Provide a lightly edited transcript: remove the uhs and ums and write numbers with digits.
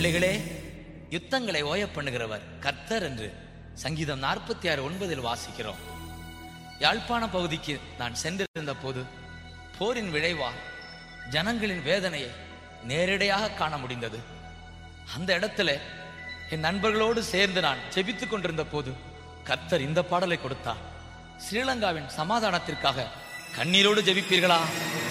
பிள்ளைகளே, யுத்தங்களை ஓய பண்ணுகிறவர் கர்த்தர் என்று சங்கீதம் 46:9 வாசிக்கிறோம். யாழ்ப்பாண பகுதிக்கு நான் சென்றிருந்த போது போரின் விளைவா ஜனங்களின் வேதனையை நேரடியாக காண முடிந்தது. அந்த இடத்துல என் நண்பர்களோடு சேர்ந்து நான் ஜெபித்துக் கொண்டிருந்த போது கர்த்தர் இந்த பாடலை கொடுத்தார். ஸ்ரீலங்காவின் சமாதானத்திற்காக கண்ணீரோடு ஜெபிப்பீர்களா?